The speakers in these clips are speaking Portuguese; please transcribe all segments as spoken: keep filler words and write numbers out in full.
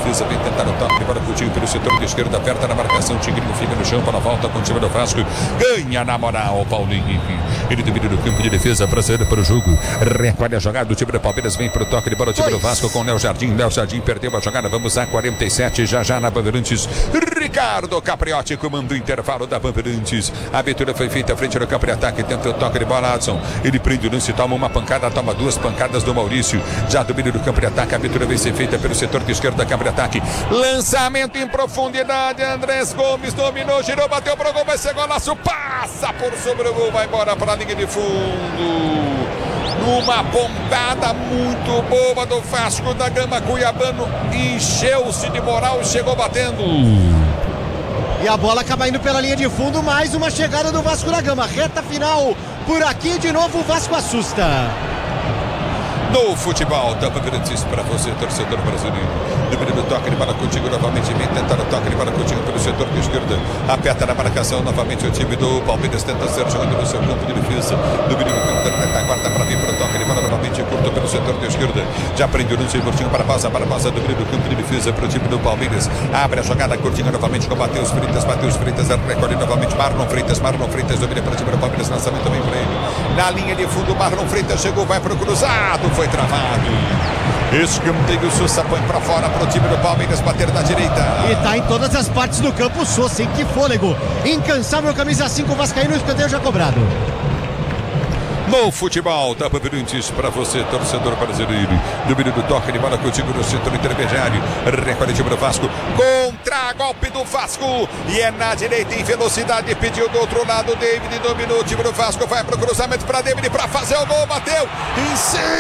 defesa, vem tentar o toque para Coutinho pelo setor de esquerda, aperta na marcação, Tigrinho fica no chão para a volta com o time do Vasco, ganha na moral, Paulo Henrique, ele domina no campo de defesa para sair para o jogo, recolhe a jogada do time do Palmeiras, vem para o toque de bola, o time do Vasco com o Léo Jardim, Léo Jardim perdeu a jogada, vamos a quarenta e sete, já já na Bandeirantes, Ricardo Capriotti comanda o intervalo da Bandeirantes, a abertura foi feita à frente do campo de ataque, tenta o toque de bola, Adson, ele prende o lance, toma uma pancada, toma duas pancadas do Maurício, já domina do campo de ataque, a abertura vai ser feita pelo setor de esquerda, campo de ataque, lançamento em profundidade, Andrés Gomes dominou, girou, bateu pro gol, vai ser golaço, passa por sobre o gol, vai embora para a linha de fundo. Numa pontada muito boa do Vasco da Gama, Cuiabano encheu-se de moral e chegou batendo. E a bola acaba indo pela linha de fundo, mais uma chegada do Vasco da Gama, reta final por aqui, de novo o Vasco assusta. No futebol, da Bandeirantes para você, torcedor brasileiro. Número do toque de bola contigo novamente. Vem tentar o toque de bola contigo pelo setor de esquerda. Aperta na marcação novamente o time do Palmeiras. Tenta ser jogando no seu campo de defesa. Número do campo da retaguarda para vir para o toque de bola novamente. Curto pelo setor de esquerda. Já prendeu no seu curtinho para pausa. Para pausa do do campo de defesa para o time do Palmeiras. Abre a jogada curtinha novamente com Matheus Freitas. Matheus Freitas recolhe novamente. Marlon Freitas. Marlon Freitas domina para o time do Palmeiras. Lançamento também para ele. Na linha de fundo, Marlon Freitas chegou, vai para o cruzado. Foi travado. Escanteio, Sousa põe para fora para o time do Palmeiras bater na direita. E tá em todas as partes do campo, Sousa, hein? Que fôlego. Incansável, camisa cinco, vascaíno, escanteio já cobrado. No futebol, da Bandeirantes para você, torcedor brasileiro. Domínio do toque de bola contigo no centro intermediário. Recolhe o time do Vasco. Contra-golpe do Vasco. E é na direita em velocidade. Pediu do outro lado. David dominou o time do Vasco. Vai para o cruzamento para David para fazer o gol. Bateu em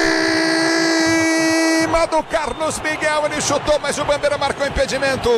cima do Carlos Miguel. Ele chutou, mas o Bandeira marcou impedimento.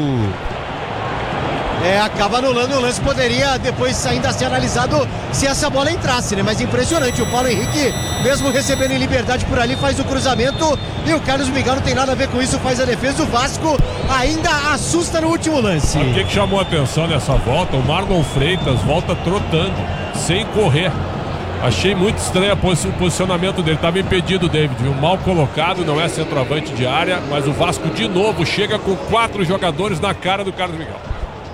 É, acaba anulando o lance, poderia depois ainda ser analisado se essa bola entrasse, né? Mas impressionante, o Paulo Henrique, mesmo recebendo em liberdade por ali, faz o cruzamento e o Carlos Miguel não tem nada a ver com isso, faz a defesa, o Vasco ainda assusta no último lance. O que, que chamou a atenção nessa volta? O Marlon Freitas volta trotando, sem correr. Achei muito estranho o posicionamento dele, estava impedido, David, viu? Mal colocado, não é centroavante de área, mas o Vasco de novo chega com quatro jogadores na cara do Carlos Miguel.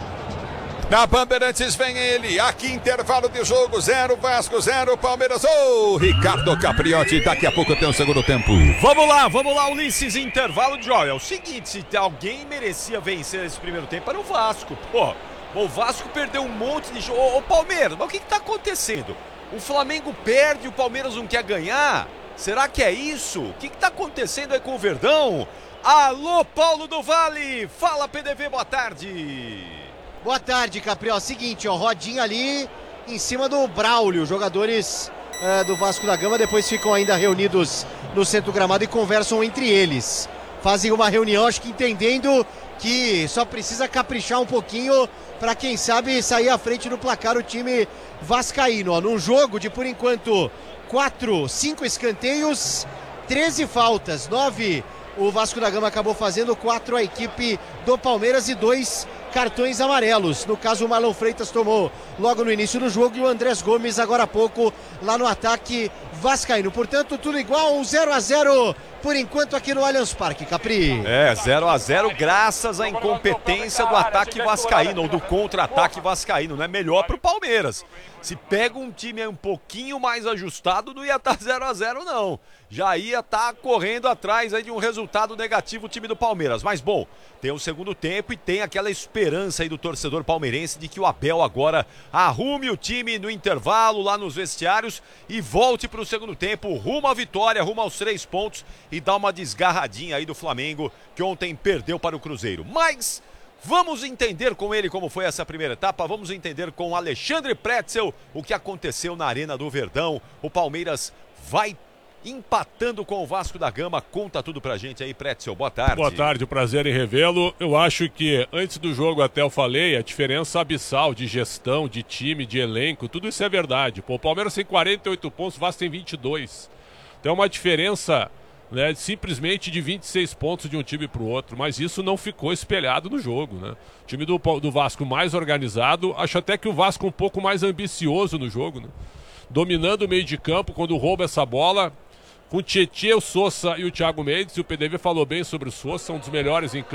Na Bandeirantes vem ele, aqui intervalo de jogo, zero Vasco, zero Palmeiras. Ô, oh, Ricardo Capriotti, daqui a pouco tem o segundo tempo. Vamos lá, vamos lá, Ulisses, intervalo de jogo. É o seguinte, se alguém merecia vencer esse primeiro tempo era o Vasco. Pô, o Vasco perdeu um monte de jogo. Ô, ô Palmeiras, mas o que que tá acontecendo? O Flamengo perde, o Palmeiras não quer ganhar? Será que é isso? O que que tá acontecendo aí com o Verdão? Alô, Paulo do Vale, fala P D V, boa tarde. Boa tarde, Caprió. Seguinte, ó, rodinha ali em cima do Braulio. Jogadores uh, do Vasco da Gama depois ficam ainda reunidos no centro gramado e conversam entre eles. Fazem uma reunião, acho que entendendo que só precisa caprichar um pouquinho para, quem sabe, sair à frente no placar o time vascaíno. Ó, num jogo de, por enquanto, quatro, cinco escanteios, treze faltas, nove o Vasco da Gama acabou fazendo, quatro a equipe do Palmeiras e dois cartões amarelos. No caso, o Marlon Freitas tomou logo no início do jogo e o Andrés Gomes agora há pouco lá no ataque vascaíno. Portanto, tudo igual, um zero a zero por enquanto aqui no Allianz Parque, Capri. É, zero a zero graças à incompetência do ataque vascaíno, ou do contra-ataque vascaíno, não é melhor pro Palmeiras. Se pega um time um pouquinho mais ajustado, não ia estar zero a zero não. Já ia estar correndo atrás aí de um resultado negativo o time do Palmeiras. Mas bom, tem o segundo tempo e tem aquela esperança aí do torcedor palmeirense de que o Abel agora arrume o time no intervalo lá nos vestiários e volte para o segundo tempo, rumo à vitória, rumo aos três pontos e dá uma desgarradinha aí do Flamengo, que ontem perdeu para o Cruzeiro. Mas vamos entender com ele como foi essa primeira etapa, vamos entender com Alexandre Pretzel o que aconteceu na Arena do Verdão. O Palmeiras vai empatando com o Vasco da Gama. Conta tudo pra gente aí, Pretzel, boa tarde. Boa tarde, o prazer em revê-lo. Eu acho que antes do jogo até eu falei, a diferença abissal de gestão, de time, de elenco, tudo isso é verdade. Pô, o Palmeiras tem quarenta e oito pontos, o Vasco tem vinte e dois. Tem uma diferença, né, simplesmente de vinte e seis pontos de um time para o outro, mas isso não ficou espelhado no jogo, né? O time do, do Vasco mais organizado, acho até que o Vasco um pouco mais ambicioso no jogo, né? Dominando o meio de campo, quando rouba essa bola, com o Tietê, o Sousa e o Thiago Mendes, e o P D V falou bem sobre o Sousa, um dos melhores em campo.